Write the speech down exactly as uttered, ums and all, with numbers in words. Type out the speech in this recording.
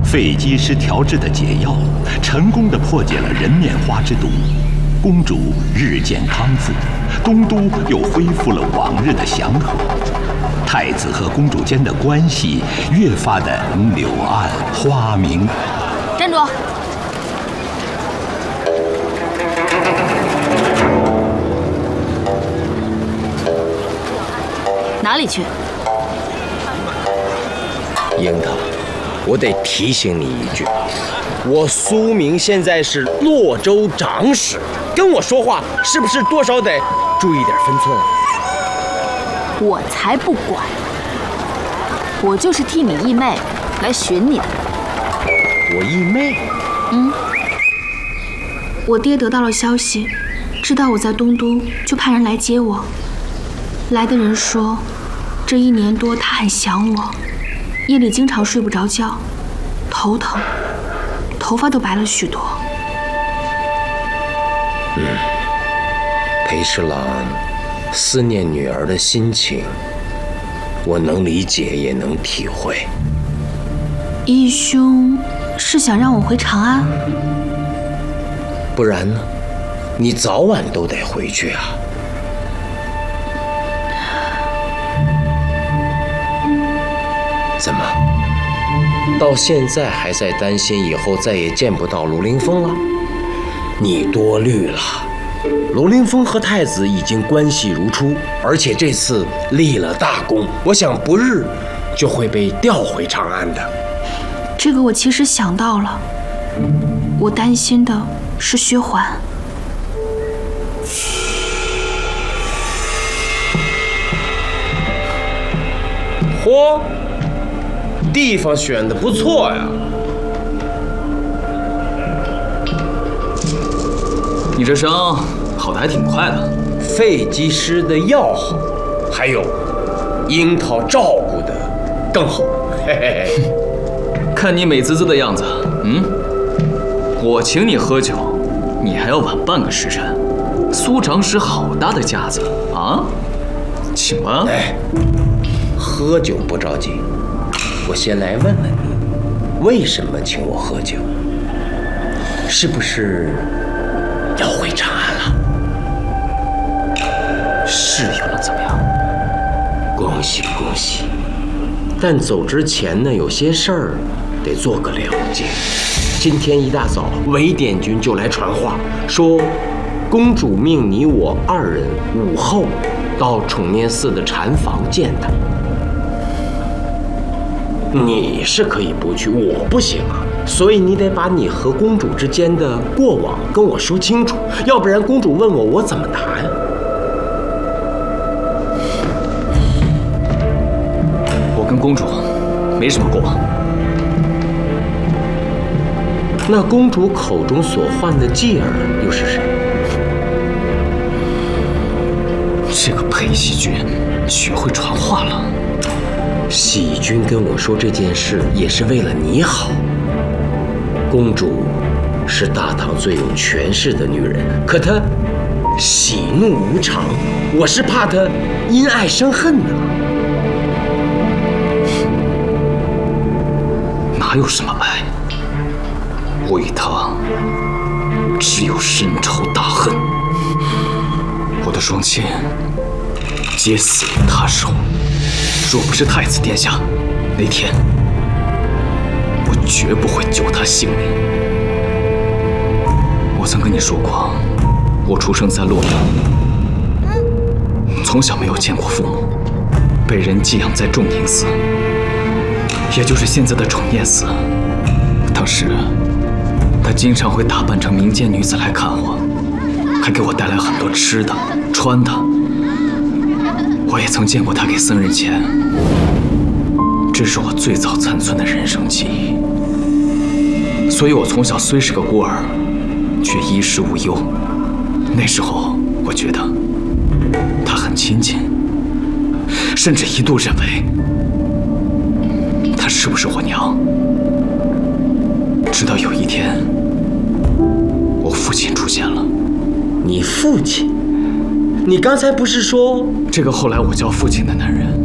肺积师调制的解药，成功地破解了人面花之毒，公主日渐康复，东都又恢复了往日的祥和，太子和公主间的关系越发的柳暗花明。 站住！哪里去？ 樱桃，我得提醒你一句，我苏明现在是洛州长史，跟我说话是不是多少得注意点分寸啊？ 我才不管，我就是替你义妹来寻你的。 我义妹？ 嗯。 我爹得到了消息，知道我在东都，就派人来接我。来的人说，这一年多他很想我，夜里经常睡不着觉，头疼，头发都白了许多。 嗯，裴侍郎思念女儿的心情，我能理解，也能体会。 义兄是想让我回长安？ 不然呢？你早晚都得回去啊。怎么，到现在还在担心以后再也见不到卢凌风了？你多虑了。卢凌风和太子已经关系如初，而且这次立了大功，我想不日就会被调回长安的。 这个我其实想到了，我担心的是薛环。 嚯，地方选得不错呀！ 你这伤好的还挺快的。 肺积师的药好，还有樱桃照顾的更好。嘿嘿嘿。 看你美滋滋的样子，嗯，我请你喝酒，你还要晚半个时辰。苏长史好大的架子啊，请吧。 哎，喝酒不着急，我先来问问你，为什么请我喝酒？是不是要回长安了？ 是又能怎么样？ 恭喜恭喜！但走之前呢，有些事儿得做个了结。今天一大早，韦典军就来传话，说公主命你我二人午后到宠念寺的禅房见她。你是可以不去，我不行啊，所以你得把你和公主之间的过往跟我说清楚，要不然公主问我，我怎么答呀？ 我跟公主没什么过往。 那公主口中所唤的继儿又是谁？ 这个裴喜君学会传话了。 喜君跟我说这件事也是为了你好。公主是大唐最有权势的女人，可她喜怒无常，我是怕她因爱生恨呢。 哪有什么爱？我与她只有深仇大恨。我的双亲皆死于她手。若不是太子殿下，那天我绝不会救他性命。我曾跟你说过，我出生在洛阳，从小没有见过父母，被人寄养在仲宁寺，也就是现在的宠念寺。当时他经常会打扮成民间女子来看我，还给我带来很多吃的穿的。我也曾见过他给僧人钱，这是我最早残存的人生记忆。所以我从小虽是个孤儿，却衣食无忧。那时候我觉得他很亲近，甚至一度认为他是不是我娘。直到有一天，我父亲出现了。 你父亲？你刚才不是说…… 这个后来我叫父亲的男人，